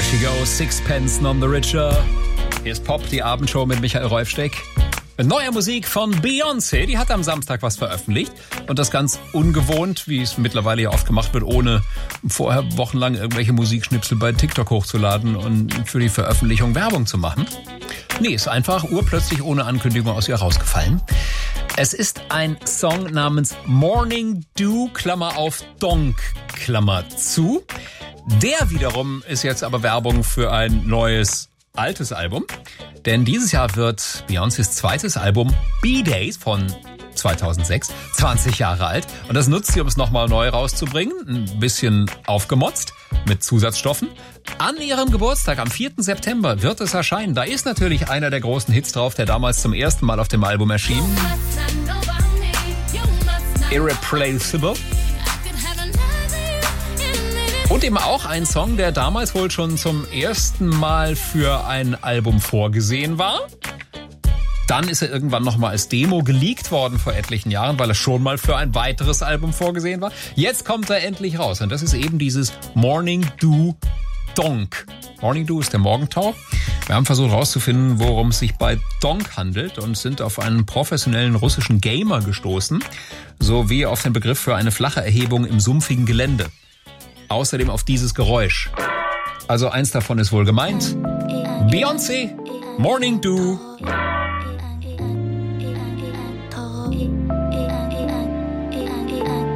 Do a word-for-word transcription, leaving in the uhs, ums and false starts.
she goes, Sixpence None the Richer. Hier ist Pop, die Abendshow mit Michael Rolfsteck. Neue Musik von Beyoncé, die hat am Samstag was veröffentlicht. Und das ganz ungewohnt, wie es mittlerweile ja oft gemacht wird, ohne vorher wochenlang irgendwelche Musikschnipsel bei TikTok hochzuladen und für die Veröffentlichung Werbung zu machen. Nee, ist einfach urplötzlich ohne Ankündigung aus ihr rausgefallen. Es ist ein Song namens Morning Dew, Klammer auf Donk, Klammer zu. Der wiederum ist jetzt aber Werbung für ein neues, altes Album. Denn dieses Jahr wird Beyoncés zweites Album B-Days von zweitausendsechs zwanzig Jahre alt. Und das nutzt sie, um es nochmal neu rauszubringen. Ein bisschen aufgemotzt mit Zusatzstoffen. An ihrem Geburtstag, am vierten September, wird es erscheinen. Da ist natürlich einer der großen Hits drauf, der damals zum ersten Mal auf dem Album erschien. Irreplaceable. Und eben auch ein Song, der damals wohl schon zum ersten Mal für ein Album vorgesehen war. Dann ist er irgendwann nochmal als Demo geleakt worden vor etlichen Jahren, weil er schon mal für ein weiteres Album vorgesehen war. Jetzt kommt er endlich raus und das ist eben dieses Morning Dew Donk. Morning Dew ist der Morgentau. Wir haben versucht herauszufinden, worum es sich bei Donk handelt und sind auf einen professionellen russischen Gamer gestoßen, sowie auf den Begriff für eine flache Erhebung im sumpfigen Gelände. Außerdem auf dieses Geräusch. Also eins davon ist wohl gemeint. Beyoncé, Morning Dew.